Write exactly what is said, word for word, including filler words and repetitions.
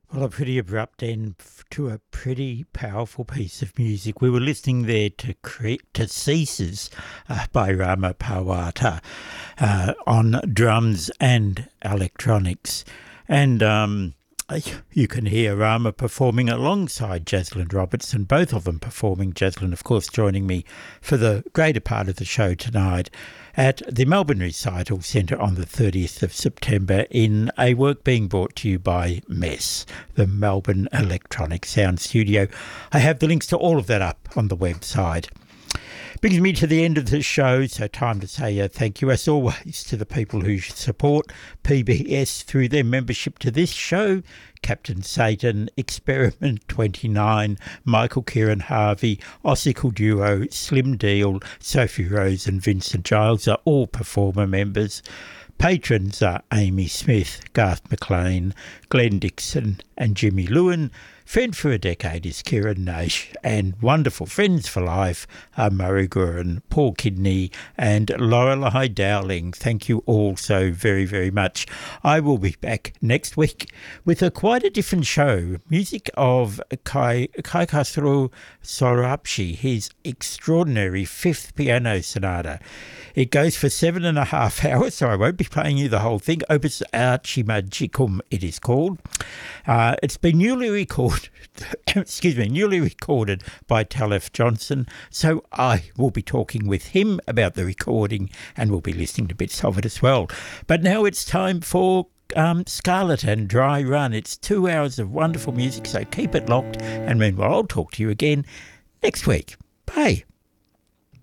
Well, a pretty abrupt end f- to a pretty powerful piece of music. We were listening there to cre- to Ceases uh, by Rama Pawata uh, on drums and electronics. And um, you can hear Rama performing alongside Jaslyn Robertson, both of them performing. Jaslyn, of course, joining me for the greater part of the show tonight at the Melbourne Recital Centre on the thirtieth of September in a work being brought to you by MESS, the Melbourne Electronic Sound Studio. I have the links to all of that up on the website. Brings me to the end of the show, so time to say uh, thank you as always to the people who support P B S through their membership to this show. Captain Satan, Experiment twenty-nine, Michael Kieran Harvey, Ossicle Duo, Slim Deal, Sophie Rose and Vincent Giles are all performer members. Patrons are Amy Smith, Garth McLean, Glenn Dixon and Jimmy Lewin. Friend for a decade is Kieran Nash, and wonderful friends for life are Murray Gurin, Paul Kidney and Lorelei Dowling. Thank you all so very, very much. I will be back next week with a quite a different show. Music of Kai, Kai Khosrow Sorabji, his extraordinary fifth piano sonata. It goes for seven and a half hours, so I won't be playing you the whole thing. Opus Archimagikum, it is called. Uh, it's been newly recorded, excuse me, newly recorded by Talef Johnson, so I will be talking with him about the recording and we'll be listening to bits of it as well. But now it's time for um, Scarlet and Dry Run. It's two hours of wonderful music, so keep it locked, and meanwhile I'll talk to you again next week. Bye.